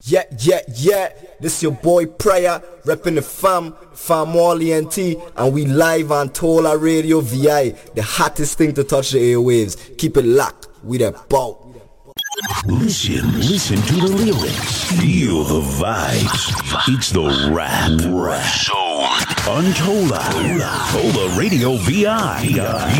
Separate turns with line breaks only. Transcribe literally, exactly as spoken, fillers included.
Yeah, yeah, yeah. This your boy Prayer, repping the fam, fam Wally N T, and we live on Tola Radio V I, the hottest thing to touch the airwaves. Keep it locked, we the boat.
Listen, listen to the lyrics, feel the vibes. It's the rap, rap zone on Tola, Tola Radio V I.